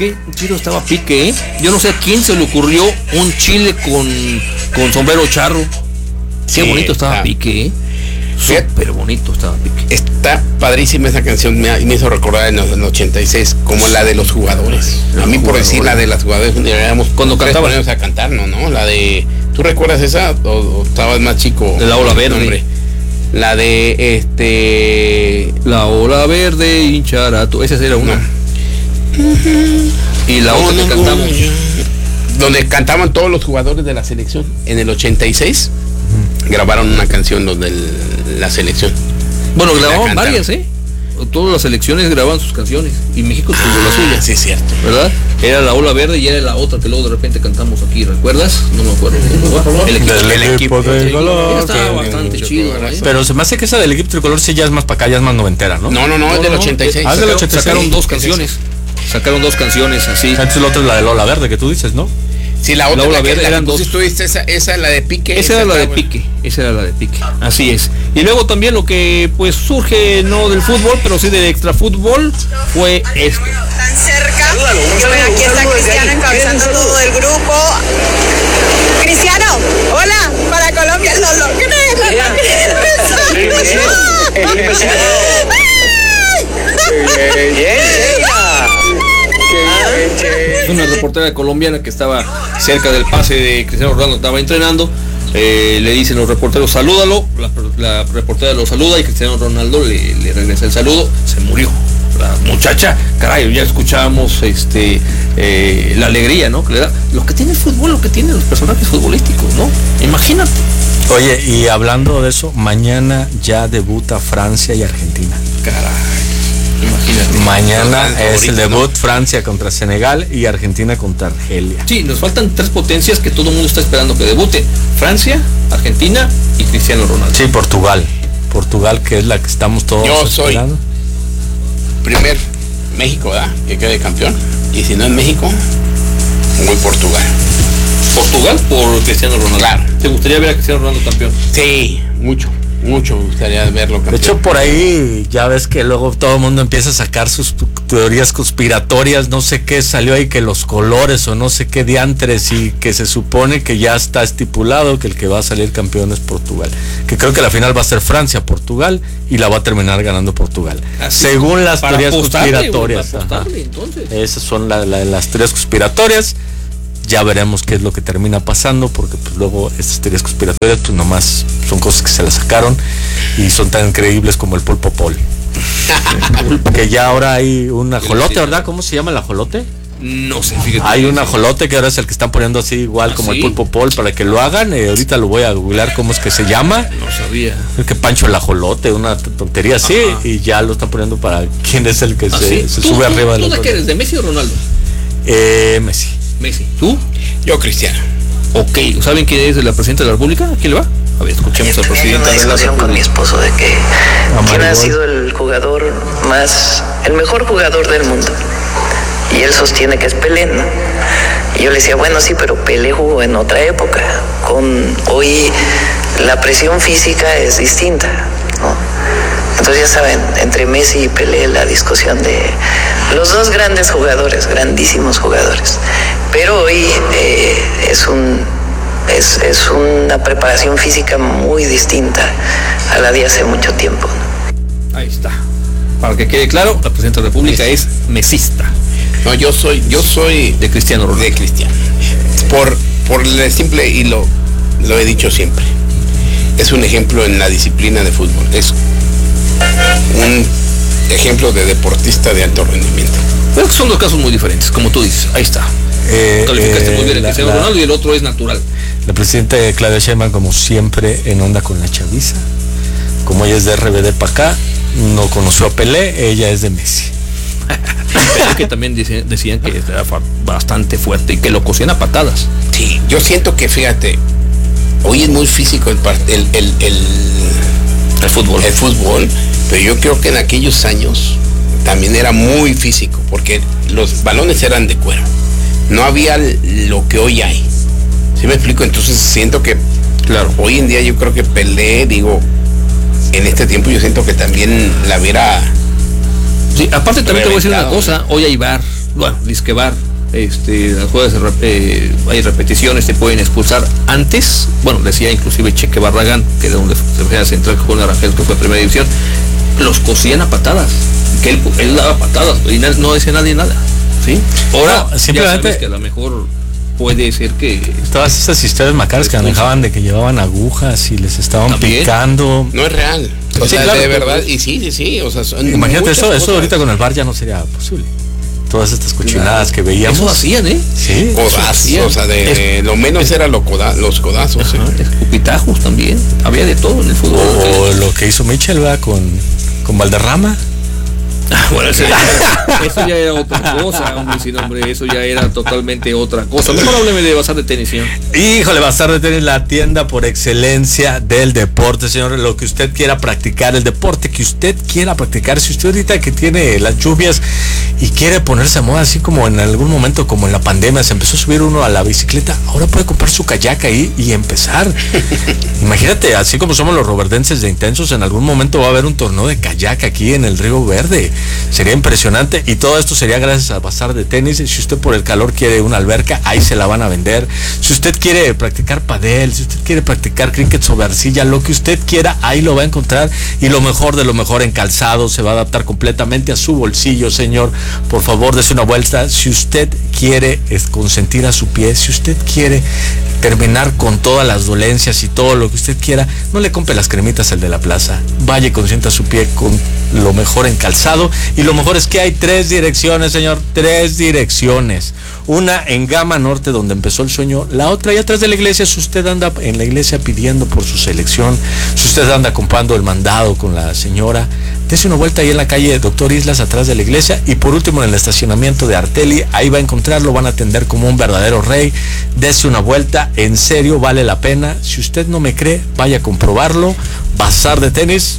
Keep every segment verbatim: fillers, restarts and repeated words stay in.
qué chido estaba Pique, ¿eh? Yo no sé a quién se le ocurrió un chile con, con sombrero charro. Qué sí, bonito estaba está. Pique, ¿eh? Súper bonito estaba Pique. Está padrísima esa canción, me, me hizo recordar en el ochenta y seis, como la de los jugadores. Los a mí jugadores. Por decir la de las jugadores, digamos, cuando cantaban a cantar, no, no, la de, ¿tú recuerdas esa? O, o estabas más chico. De la ola verde. Nombre. La de este. La ola verde hincharato. Esa era una. No. Y la otra que cantamos. Donde cantaban todos los jugadores de la selección. En el ochenta y seis uh-huh. grabaron una canción los de la selección. Bueno, grababan varias, ¿eh? Todas las selecciones grababan sus canciones. Y México tuvo ah, la suya. Sí, es cierto. ¿Verdad? Era la ola verde y era la otra que luego de repente cantamos aquí. ¿Recuerdas? No me acuerdo. El equipo, del el equipo, equipo tricolor. Estaba bastante chido. ¿eh? Pero se me hace que esa del equipo tricolor sí ya es más para acá, ya es más noventera, ¿no? No, no, no, no es del ochenta y seis. Ah, es del ochenta y seis. Sacaron dos canciones. Sacaron dos canciones así. Entonces la otra es la de Lola Verde que tú dices, ¿no? Sí, la otra la la que, verde la eran que dos. Tú dices, esa, esa es la de Pique. Esa era la de Pique, esa era la de Pique, así es. Y luego también lo que pues surge no del fútbol, pero sí del extrafútbol, fue esto. Tan cerca, yo veo aquí está Cristiano encabezando todo el grupo. Cristiano, hola, para Colombia, no lo crees, no lo crees. Es una reportera colombiana que estaba cerca del pase de Cristiano Ronaldo, estaba entrenando. Eh, le dicen los reporteros, salúdalo. La, la reportera lo saluda y Cristiano Ronaldo le, le regresa el saludo. Se murió la muchacha. Caray, ya escuchábamos este eh, la alegría, ¿no? Que le da lo que tiene el fútbol, lo que tienen los personajes futbolísticos, ¿no? Imagínate. Oye, y hablando de eso, mañana ya debuta Francia y Argentina. Caray. Imagínate. Mañana es el debut, ¿no? Francia contra Senegal y Argentina contra Argelia. Sí, nos faltan tres potencias que todo el mundo está esperando que debute: Francia, Argentina y Cristiano Ronaldo. Sí, Portugal. Portugal, que es la que estamos todos Yo esperando. Soy primer México, ¿verdad? Que quede campeón. Y si no es México, voy Portugal. Portugal por Cristiano Ronaldo. Claro. ¿Te gustaría ver a Cristiano Ronaldo campeón? Sí, mucho. Mucho me gustaría verlo campeón. De hecho, por ahí ya ves que luego todo el mundo empieza a sacar sus teorías conspiratorias, no sé qué salió ahí, que los colores o no sé qué diantres, y que se supone que ya está estipulado que el que va a salir campeón es Portugal. Que creo que la final va a ser Francia-Portugal y la va a terminar ganando Portugal. Así, según las teorías conspiratorias. Para apostarle, entonces. Esas son la, la, las teorías conspiratorias. Ya veremos qué es lo que termina pasando, porque pues luego estas teorías conspiratorias pues nomás son cosas que se las sacaron y son tan increíbles como el pulpo pol. Que ya ahora hay un ajolote, ¿verdad? ¿Cómo se llama el ajolote? No sé, fíjate. Hay un ajolote que ahora es el que están poniendo así igual ¿Ah, como sí? el pulpo pol para que lo hagan. Eh, ahorita lo voy a googlear cómo es que se llama. No sabía. Es que Pancho el ajolote, una tontería así. Ajá. Y ya lo están poniendo para quién es el que ¿Ah, se, sí? se sube tú, arriba. ¿Tú de qué eres? ¿De Messi o Ronaldo? Eh, Messi. Messi. ¿Tú? Yo Cristiano. Ok, ¿saben quién es la presidenta de la República? ¿A quién le va? A ver, escuchemos al presidente de la República. Una discusión con mi esposo de que quién ha sido el jugador más, el mejor jugador del mundo. Y él sostiene que es Pelé, ¿no? Y yo le decía, bueno, sí, pero Pelé jugó en otra época. Con hoy la presión física es distinta, ¿no? Entonces ya saben, entre Messi y Pelé la discusión de los dos grandes jugadores, grandísimos jugadores. Pero hoy eh, es un es, es una preparación física muy distinta a la de hace mucho tiempo, ¿no? Ahí está. Para que quede claro, la presidenta de la República es mesista. No, yo soy, yo soy de Cristiano Ronaldo. De Cristiano. Por, por el simple, y lo, lo he dicho siempre, es un ejemplo en la disciplina de fútbol. Es un ejemplo de deportista de alto rendimiento. Pero son dos casos muy diferentes, como tú dices. Ahí está. Eh, Calificaste eh, muy bien a Cristiano la, Ronaldo y el otro es natural. La presidenta Claudia Sheinbaum, como siempre, en onda con la chaviza. Como ella es de R B D para acá, no conoció a Pelé, ella es de Messi. Pero que también decían, decían que era bastante fuerte y que lo cocían a patadas. Sí, yo siento que, fíjate, hoy es muy físico el, el, el, el, el fútbol. El fútbol, pero yo creo que en aquellos años también era muy físico, porque los balones eran de cuero. No había lo que hoy hay. ¿Sí me explico? Entonces siento que, claro, hoy en día yo creo que Pelé, digo, en este tiempo yo siento que también la hubiera... Sí, aparte también te voy a decir una cosa, hoy hay V A R, bueno, disque bar, este, las jugadas, eh, hay repeticiones, te pueden expulsar antes, bueno, decía inclusive Cheque Barragán, que de donde se fue a central con Arangel, que fue primera división, los cosían a patadas, que él, él daba patadas y no decía nadie nada, ¿sí? Ahora, no, simplemente ya sabes que a lo mejor puede ser que todas esas historias macabras que manejaban de que llevaban agujas y les estaban ¿también? Picando. No es real. O sí, sea, claro, de verdad, y sí, sí, sí, o sea, son imagínate eso, eso ahorita con el V A R ya no sería posible. Todas estas cochinadas claro. que veíamos. Eso hacían, ¿eh? Sí. Codazos, o sea, de es, lo menos era lo coda, los codazos. Ajá, ¿eh? Escupitajos también. Había de todo en el fútbol. O ¿eh? Lo que hizo Michel, ¿verdad? Con, con Valderrama. Bueno, eso ya, era, eso ya era otra cosa, hombre, sin nombre, eso ya era totalmente otra cosa. Mejor hábleme de Bazar de Tenis, señor. Híjole, Bazar de Tenis, la tienda por excelencia del deporte, señor. Lo que usted quiera practicar, el deporte que usted quiera practicar. Si usted ahorita que tiene las lluvias y quiere ponerse a moda, así como en algún momento, como en la pandemia, se empezó a subir uno a la bicicleta, ahora puede comprar su kayak ahí y empezar. Imagínate, así como somos los roverdenses de intensos, en algún momento va a haber un torneo de kayak aquí en el Río Verde. Sería impresionante y todo esto sería gracias al Bazar de Tenis. Si usted por el calor quiere una alberca, ahí se la van a vender. Si usted quiere practicar padel, si usted quiere practicar cricket sobre arcilla, lo que usted quiera, ahí lo va a encontrar. Y lo mejor de lo mejor en calzado, se va a adaptar completamente a su bolsillo, señor. Por favor, dése una vuelta. Si usted quiere consentir a su pie, si usted quiere terminar con todas las dolencias y todo lo que usted quiera, no le compre las cremitas al de la plaza. Vaya y consienta su pie con lo mejor en calzado. Y lo mejor es que hay tres direcciones, señor, tres direcciones. Una en Gama Norte, donde empezó el sueño, la otra allá atrás de la iglesia. Si usted anda en la iglesia pidiendo por su selección, si usted anda comprando el mandado con la señora, dése una vuelta ahí en la calle Doctor Islas, atrás de la iglesia. Y por último en el estacionamiento de Arteli, ahí va a encontrarlo, van a atender como un verdadero rey. Dése una vuelta, en serio, vale la pena. Si usted no me cree, vaya a comprobarlo. Bazar de Tenis,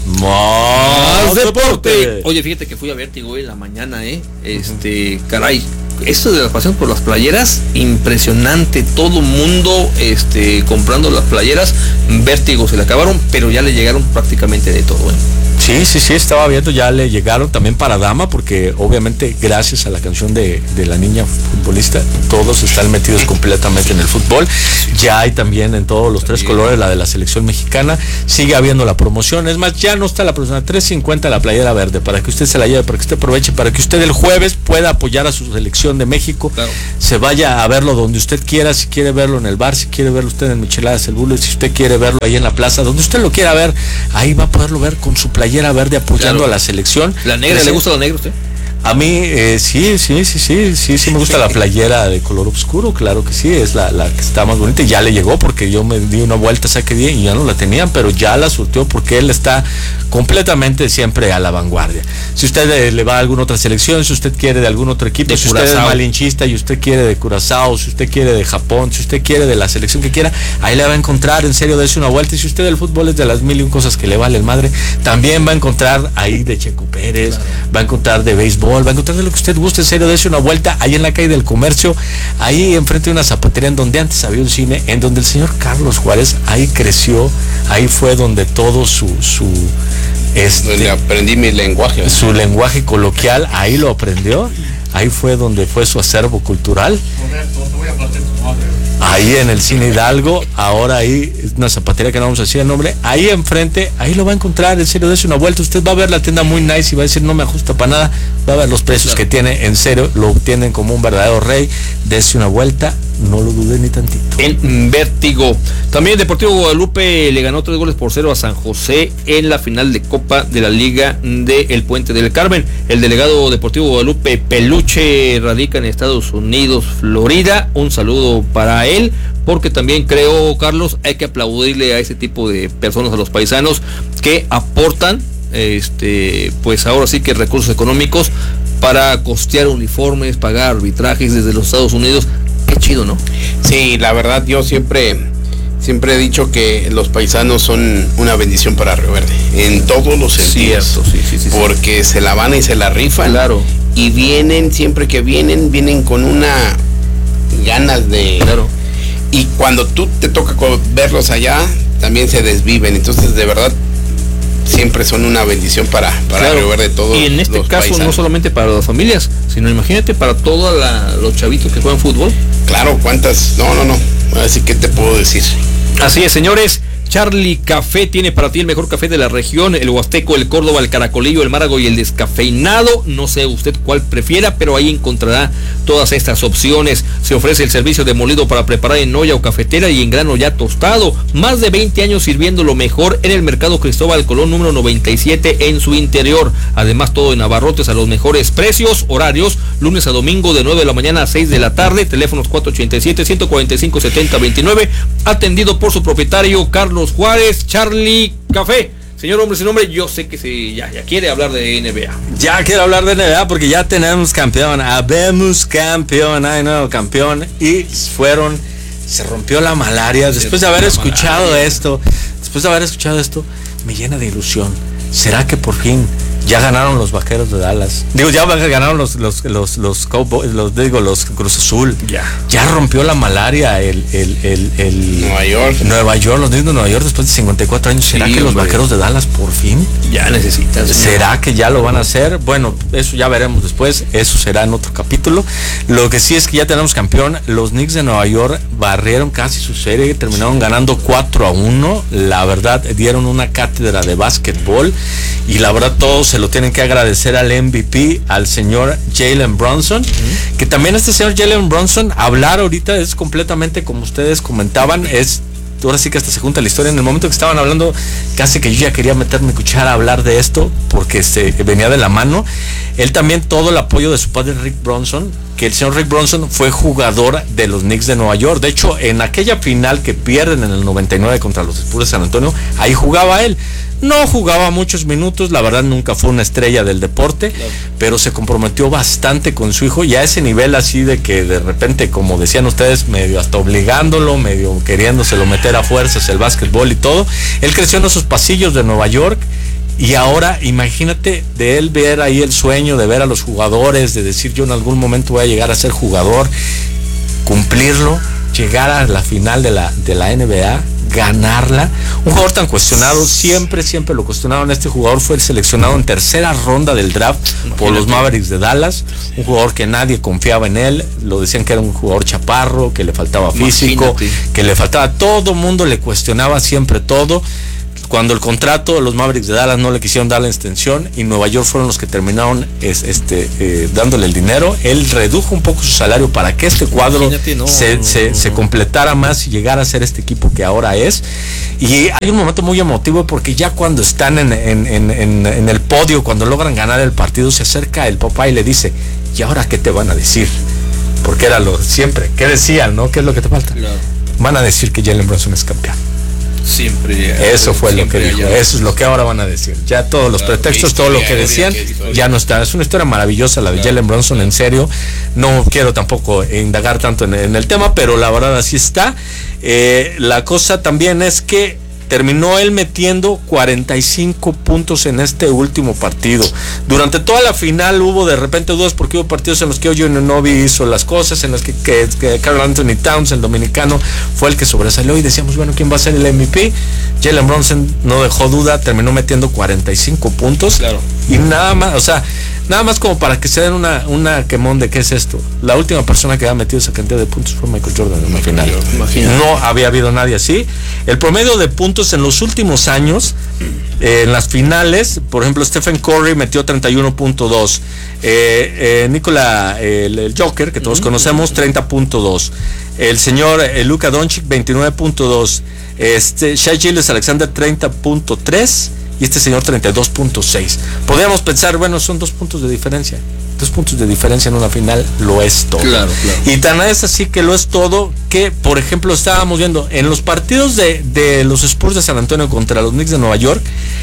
más deporte. Oye, fíjate que fui a Vértigo hoy en la mañana, eh. Este, caray, esto de la pasión por las playeras, impresionante. Todo mundo, este, comprando las playeras. Vértigo se le acabaron, pero ya le llegaron prácticamente de todo, eh. Sí, sí, sí, estaba viendo, ya le llegaron también para dama, porque obviamente gracias a la canción de, de la niña futbolista, todos están metidos completamente en el fútbol. Ya hay también en todos los tres colores la de la selección mexicana. Sigue habiendo la promoción, es más, ya no está la promoción, tres cincuenta la playera verde, para que usted se la lleve, para que usted aproveche, para que usted el jueves pueda apoyar a su selección de México. Claro. Se vaya a verlo donde usted quiera, si quiere verlo en el bar, si quiere verlo usted en Micheladas el Bullet, si usted quiere verlo ahí en la plaza, donde usted lo quiera ver, ahí va a poderlo ver con su playera verde apoyando claro. a la selección. ¿La negra? ¿Le gusta la negra a usted? A mí, eh, sí, sí, sí, sí, sí, sí me gusta la playera de color oscuro, claro que sí, es la, la que está más bonita y ya le llegó porque yo me di una vuelta, saqué día y ya no la tenían, pero ya la surtió porque él está completamente siempre a la vanguardia. Si usted eh, le va a alguna otra selección, si usted quiere de algún otro equipo, de si Curazao. Usted es malinchista y usted quiere de Curazao, si usted quiere de Japón, si usted quiere de la selección que quiera, ahí le va a encontrar, en serio, dése una vuelta. Y si usted del fútbol es de las mil y un cosas que le vale el madre, también va a encontrar ahí de Checo Pérez, claro. va a encontrar de béisbol, va a encontrar de lo que usted guste, en serio, dése una vuelta ahí en la calle del Comercio, ahí enfrente de una zapatería en donde antes había un cine, en donde el señor Carlos Juárez ahí creció, ahí fue donde todo su su este, donde aprendí mi lenguaje, su lenguaje coloquial, ahí lo aprendió, ahí fue donde fue su acervo cultural. Ahí en el Cine Hidalgo, ahora ahí es una zapatería que no vamos a decir el nombre, ahí enfrente, ahí lo va a encontrar, en serio, dése una vuelta, usted va a ver la tienda muy nice y va a decir no me ajusta para nada, va a ver los precios claro. que tiene, en serio, lo obtienen como un verdadero rey, dése una vuelta, no lo dude ni tantito. En Vértigo. También Deportivo Guadalupe le ganó tres goles por cero a San José en la final de Copa de la Liga de El Puente del Carmen. El delegado Deportivo Guadalupe Peluche radica en Estados Unidos, Florida. Un saludo para él, porque también creo, Carlos, hay que aplaudirle a ese tipo de personas, a los paisanos que aportan, este, pues ahora sí que recursos económicos para costear uniformes, pagar arbitrajes desde los Estados Unidos. Qué chido, ¿no? Sí, la verdad yo siempre siempre he dicho que los paisanos son una bendición para Río Verde en todos los sentidos. Cierto, sí, sí, sí, porque sí. se la van y se la rifan. Claro. Y vienen, siempre que vienen, vienen con una ganas de... Claro. Y cuando tú te toca verlos allá, también se desviven. Entonces, de verdad, siempre son una bendición para, para claro. ver de todos. Y en este los caso paisanos. no solamente para las familias, sino imagínate para todos los chavitos que juegan fútbol. Claro, cuántas, no, no, no, así que te puedo decir. Así es, señores. Charlie Café tiene para ti el mejor café de la región, el Huasteco, el Córdoba, el Caracolillo, el Márago y el descafeinado. No sé usted cuál prefiera, pero ahí encontrará todas estas opciones. Se ofrece el servicio de molido para preparar en olla o cafetera y en grano ya tostado. Más de veinte años sirviendo lo mejor en el Mercado Cristóbal Colón número noventa y siete en su interior. Además todo en abarrotes a los mejores precios, horarios, lunes a domingo de nueve de la mañana a seis de la tarde, teléfonos cuatro ochenta y siete, ciento cuarenta y cinco, setenta veintinueve, atendido por su propietario Carlos Juárez. Charlie Café. Señor hombre sin nombre, yo sé que se, ya, ya quiere hablar de N B A. Ya quiero hablar de N B A porque ya tenemos campeón, habemos campeón, ay no, campeón. Y fueron, se rompió la malaria. Después de haber escuchado malaria. esto, después de haber escuchado esto, me llena de ilusión. ¿Será que por fin ya ganaron los Vaqueros de Dallas? Digo, ya ganaron los los los los Cowboys, los digo los Cruz Azul. Ya. Ya rompió la malaria el el el, el Nueva York. Nueva York, los niños de Nueva York después de cincuenta y cuatro años. ¿Será sí, que los hombre. Vaqueros de Dallas por fin ya necesitan? ¿Será que ya lo van a hacer? Bueno, eso ya veremos después, eso será en otro capítulo. Lo que sí es que ya tenemos campeón. Los Knicks de Nueva York barrieron casi su serie, terminaron ganando cuatro a uno. La verdad, dieron una cátedra de básquetbol. Y la verdad todos se lo tienen que agradecer al M V P, al señor Jalen Brunson, uh-huh. que también este señor Jalen Brunson, hablar ahorita es completamente como ustedes comentaban, es ahora sí que hasta se junta la historia. En el momento que estaban hablando, casi que yo ya quería meterme cuchara a hablar de esto, porque se venía de la mano. Él también todo el apoyo de su padre Rick Brunson, que el señor Rick Brunson fue jugador de los Knicks de Nueva York. De hecho, en aquella final que pierden en el noventa y nueve contra los Spurs de San Antonio, ahí jugaba él. No jugaba muchos minutos, la verdad nunca fue una estrella del deporte, claro. pero se comprometió bastante con su hijo y a ese nivel así de que de repente, como decían ustedes, medio hasta obligándolo, medio queriéndoselo meter a fuerzas el básquetbol y todo. Él creció en esos pasillos de Nueva York y ahora imagínate de él ver ahí el sueño de ver a los jugadores, de decir yo en algún momento voy a llegar a ser jugador, cumplirlo, llegar a la final de la, de la N B A, ganarla. Un jugador tan cuestionado, siempre, siempre lo cuestionaron. Este jugador fue seleccionado en tercera ronda del draft por los Mavericks de Dallas. Un jugador que nadie confiaba en él. Lo decían que era un jugador chaparro, que le faltaba físico, que le faltaba. Todo mundo le cuestionaba siempre todo. Cuando el contrato, los Mavericks de Dallas no le quisieron dar la extensión y Nueva York fueron los que terminaron es, este, eh, dándole el dinero, él redujo un poco su salario para que este cuadro no, se, no, se, no, se completara más y llegara a ser este equipo que ahora es. Y hay un momento muy emotivo porque ya cuando están en, en, en, en, en el podio, cuando logran ganar el partido, se acerca el papá y le dice, ¿y ahora qué te van a decir? Porque era lo siempre, ¿qué decían, no? ¿Qué es lo que te falta? Claro. Van a decir que Jalen Brunson es campeón. Siempre. Eso fue lo que dijo. Allá. Eso es lo que ahora van a decir. Ya todos los claro, pretextos, todo lo que decían, ya no está. Es una historia maravillosa la de claro, Jalen Brunson, claro. en serio. No quiero tampoco indagar tanto en, en el tema, pero la verdad así está. Eh, la cosa también es que terminó él metiendo cuarenta y cinco puntos en este último partido. Durante toda la final hubo de repente dudas porque hubo partidos en los que Ojo Anunoby hizo las cosas, en las que, que, que Karl Anthony Towns, el dominicano, fue el que sobresalió y decíamos, bueno, ¿quién va a ser el M V P? Jalen Brunson no dejó duda, terminó metiendo cuarenta y cinco puntos. Claro. Y nada más, o sea, nada más como para que se den una, una quemón de qué es esto. La última persona que había metido esa cantidad de puntos fue Michael Jordan en la final. Imagínate. No había habido nadie así. El promedio de puntos en los últimos años, eh, en las finales, por ejemplo, Stephen Curry metió treinta y uno punto dos. Eh, eh, Nikola, eh, el, el Joker, que todos uh-huh. conocemos, treinta punto dos. El señor eh, Luka Doncic, veintinueve punto dos. Este, Shai Gilgeous-Alexander, treinta punto tres. Y este señor treinta y dos punto seis. Podríamos pensar, bueno, son dos puntos de diferencia. Dos puntos de diferencia en una final lo es todo. Claro, claro. Y tan es así que lo es todo que, por ejemplo, estábamos viendo en los partidos de, de los Spurs de San Antonio contra los Knicks de Nueva York,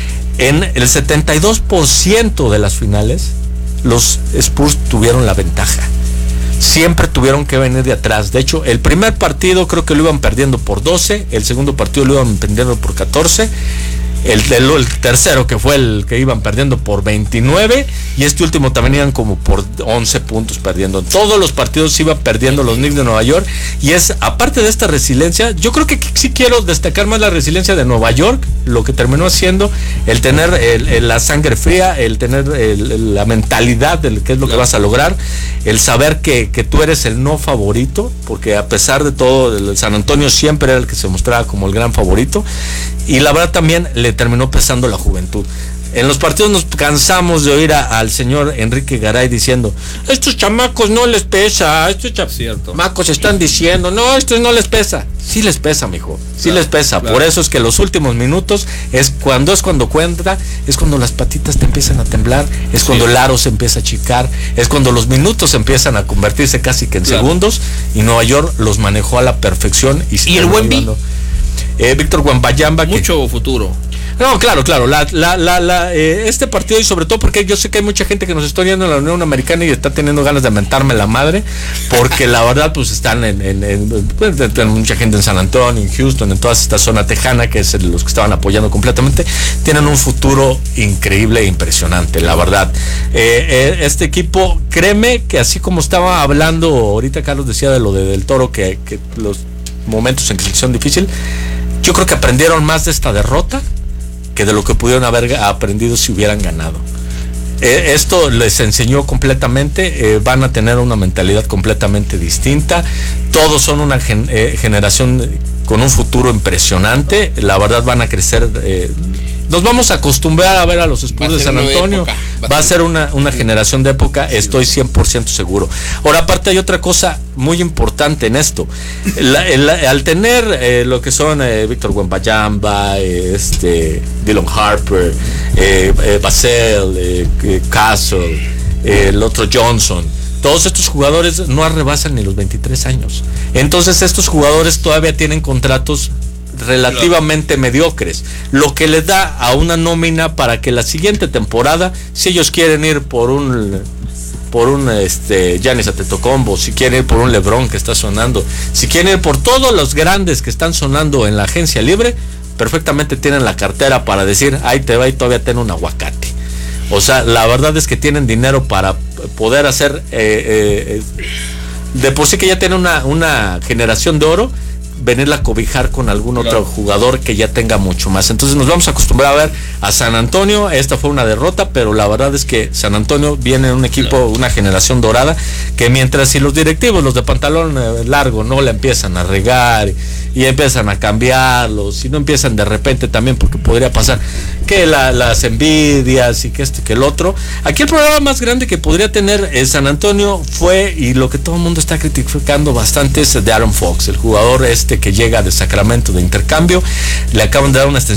en el setenta y dos por ciento de las finales, los Spurs tuvieron la ventaja. Siempre tuvieron que venir de atrás. De hecho, el primer partido creo que lo iban perdiendo por doce, el segundo partido lo iban perdiendo por catorce. El, el, el tercero que fue el que iban perdiendo por veintinueve y este último también iban como por once puntos perdiendo. Todos los partidos iban perdiendo los Knicks de Nueva York y es, aparte de esta resiliencia, yo creo que sí quiero destacar más la resiliencia de Nueva York lo que terminó haciendo, el tener el, el, la sangre fría, el tener el, el, la mentalidad de qué es lo que vas a lograr, el saber que, que tú eres el no favorito, porque a pesar de todo, el San Antonio siempre era el que se mostraba como el gran favorito, y la verdad también le terminó pesando la juventud. En los partidos nos cansamos de oír a, al señor Enrique Garay diciendo, estos chamacos no les pesa, estos chamacos están diciendo, no, estos no les pesa. Sí les pesa, mijo, sí claro, les pesa. Claro. Por eso es que los últimos minutos es cuando es cuando cuenta, es cuando las patitas te empiezan a temblar, es cuando sí. el aro se empieza a achicar, es cuando los minutos empiezan a convertirse casi que en claro. segundos, y Nueva York los manejó a la perfección. Y, ¿Y el Wemby? Eh, Víctor Wembanyama. Mucho que, futuro. No, claro, claro, la, la, la, la, eh, este partido, y sobre todo porque yo sé que hay mucha gente que nos está viendo en la Unión Americana y está teniendo ganas de mentarme la madre, porque la verdad pues están en, en, en pues, mucha gente en San Antonio, en Houston, en toda esta zona tejana, que es los que estaban apoyando completamente, tienen un futuro increíble e impresionante, la verdad. Eh, eh, este equipo, créeme que así como estaba hablando, ahorita Carlos decía de lo de Del Toro, que, que los momentos en que se difícil, yo creo que aprendieron más de esta derrota que de lo que pudieron haber aprendido si hubieran ganado. Eh, esto les enseñó completamente, eh, van a tener una mentalidad completamente distinta, todos son una gen, eh, generación con un futuro impresionante, la verdad van a crecer, eh, nos vamos a acostumbrar a ver a los Spurs de San Antonio, va, va a ser una, una generación de época, estoy cien por ciento seguro. Ahora, aparte hay otra cosa muy importante en esto, la, el, al tener eh, lo que son eh, Víctor Wembanyama, eh, este, Dylan Harper, eh, eh, Basel, eh, eh, Castle, eh, el otro Johnson, todos estos jugadores no rebasan ni los veintitrés años, entonces estos jugadores todavía tienen contratos relativamente claro. mediocres, lo que les da a una nómina para que la siguiente temporada, si ellos quieren ir por un por un este Giannis Antetokounmpo, si quieren ir por un LeBron que está sonando, si quieren ir por todos los grandes que están sonando en la agencia libre, perfectamente tienen la cartera para decir, ahí te va y todavía ten un aguacate. O sea, la verdad es que tienen dinero para poder hacer eh, eh, de por sí que ya tienen una, una generación de oro, venirla a cobijar con algún claro. otro jugador que ya tenga mucho más. Entonces nos vamos a acostumbrar a ver a San Antonio. Esta fue una derrota, pero la verdad es que San Antonio viene en un equipo, claro. una generación dorada, que mientras si los directivos, los de pantalón largo, no le empiezan a regar y empiezan a cambiarlos, si no empiezan de repente también, porque podría pasar que la, las envidias y que este que el otro. Aquí el problema más grande que podría tener eh, San Antonio fue, y lo que todo el mundo está criticando bastante, es de Aaron Fox, el jugador este que llega de Sacramento de intercambio. Le acaban de dar una extensión